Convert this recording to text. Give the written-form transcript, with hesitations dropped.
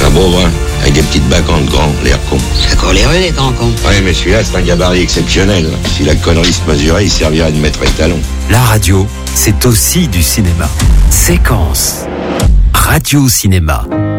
Un beau brun, avec des petites bacantes grands, l'air con. Ça court les rues, les grands cons. Ouais, mais celui-là, c'est un gabarit exceptionnel. Si la connerie se mesurait, il servirait de maître étalon. La radio, c'est aussi du cinéma. Séquence. Radio Cinéma.